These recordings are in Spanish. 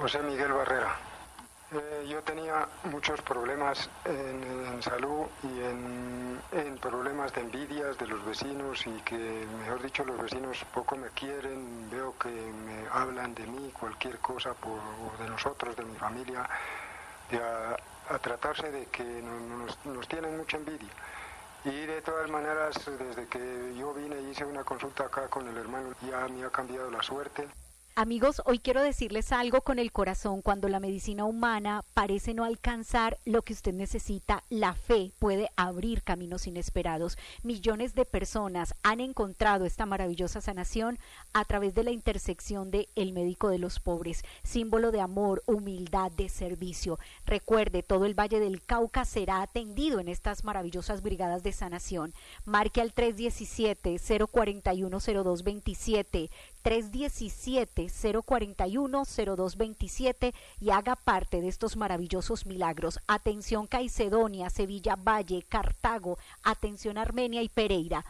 José Miguel Barrera. Yo tenía muchos problemas en salud y en problemas de envidias de los vecinos y que, mejor dicho, los vecinos poco me quieren, veo que me hablan de mí, cualquier cosa, o de nosotros, de mi familia, a tratarse de que nos tienen mucha envidia. Y de todas maneras, desde que yo vine y hice una consulta acá con el hermano, ya me ha cambiado la suerte. Amigos, hoy quiero decirles algo con el corazón. Cuando la medicina humana parece no alcanzar lo que usted necesita, la fe puede abrir caminos inesperados. Millones de personas han encontrado esta maravillosa sanación a través de la intersección de El Médico de los Pobres, símbolo de amor, humildad, de servicio. Recuerde, todo el Valle del Cauca será atendido en estas maravillosas brigadas de sanación. Marque al 317-041-0227, 317-041-0227 y haga parte de estos maravillosos milagros. Atención Caicedonia, Sevilla Valle, Cartago, atención Armenia y Pereira.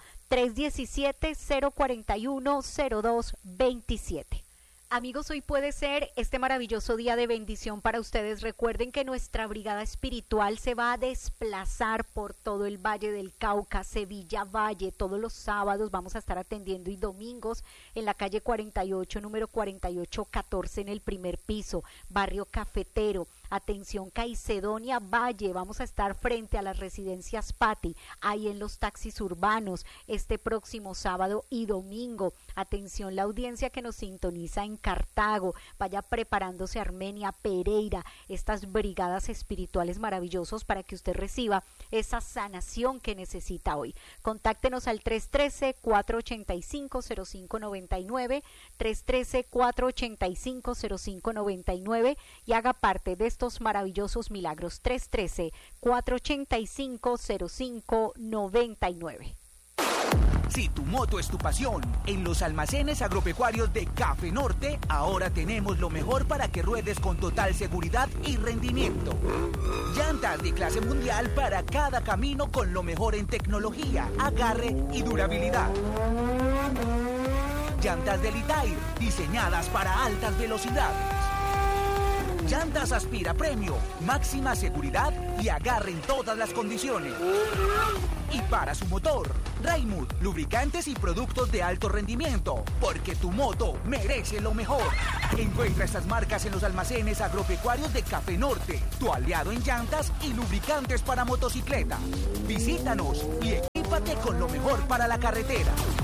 317-041-0227. Amigos, hoy puede ser este maravilloso día de bendición para ustedes. Recuerden que nuestra brigada espiritual se va a desplazar por todo el Valle del Cauca, Sevilla Valle. Todos los sábados vamos a estar atendiendo y domingos en la calle 48, número 4814 en el primer piso, barrio Cafetero. Atención Caicedonia Valle, vamos a estar frente a las residencias Pati, ahí en los taxis urbanos, este próximo sábado y domingo. Atención la audiencia que nos sintoniza en Cartago, vaya preparándose Armenia, Pereira, estas brigadas espirituales maravillosos para que usted reciba esa sanación que necesita hoy. Contáctenos al 313-485-0599, 313-485-0599 y haga parte de estos maravillosos milagros. 313-485-0599. Si tu moto es tu pasión, en los almacenes agropecuarios de Café Norte ahora tenemos lo mejor para que ruedes con total seguridad y rendimiento. Llantas de clase mundial para cada camino con lo mejor en tecnología, agarre y durabilidad. Llantas de Litair, diseñadas para altas velocidades. Llantas Aspira Premio, máxima seguridad y agarre en todas las condiciones. Y para su motor, Raimund, lubricantes y productos de alto rendimiento, porque tu moto merece lo mejor. Encuentra estas marcas en los almacenes agropecuarios de Café Norte, tu aliado en llantas y lubricantes para motocicleta. Visítanos y equípate con lo mejor para la carretera.